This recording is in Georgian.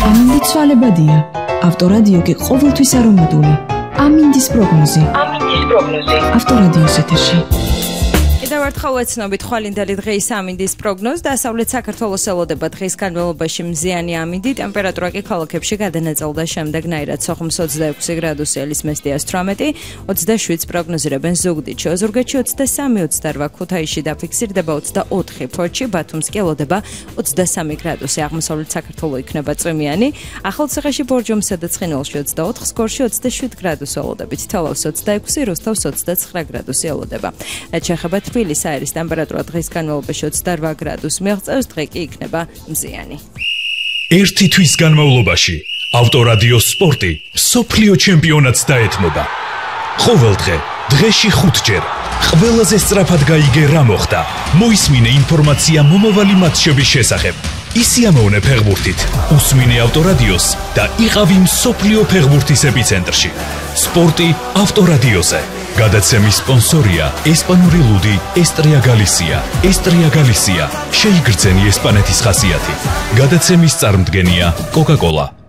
ამინდი ცვალებადია. ავტორადიო კი ყოველთვის არომატული. ამინდის პროგნოზი. ავტორადიოს ეთერში. დავართხავ ეცნობით ხვალინდელი დღეის ამინდის პროგნოზ დასავლეთ საქართველოს ელოდება დღის განმავლობაში მზიანი ამინდი ტემპერატურა კი ქალაქებში გადანაწილდა შემდეგნაირად სოხუმს 26 გრადუსი ელისმესტი 18 27 პროგნოზირებენ ზუგდიდში ოზურგეთში 23-28 ქუთაისში დაფიქსირდება 24 ფოთში ბათუმს კი ელოდება 23 გრადუსი აღმოსავლეთ საქართველოს იქნება წვიმიანი ახალციხეში ბორჯომსა და ცხინვალში 24 სკორში 27 გრადუსი ელოდებით თელავს 26 როსტოვს 29 გრადუსი ელოდება რაც შეეხება თბილისის აერის ტემპერატურა დღის განმავლობაში 28 გრადუსს მიაღწევს დღე კი იქნება მზიანი. ერთი თვის განმავლობაში ავტორადიო სპორტი მსოფლიო ჩემპიონატს დაეთმობა. ყოველდღე დღეში 5 ჯერ ყველაზე სწრაფად გაიგე რა მოხდა. მოისმინე ინფორმაცია მომავალი მატჩების შესახებ. ისიამოვნე ფეხბურთით, უსმინე ავტორადიოს და იყავი მსოფლიო ფეხბურთის ეპიცენტრში. სპორტი ავტორადიოზე. გადაცემის სპონსორია ესპანური ლუდი ესტრია გალისია. ესტრია გალისია შეიგრძენი ესპანეთის ხასიათი. გადაცემის წარმდგენია კოკა-კოლა.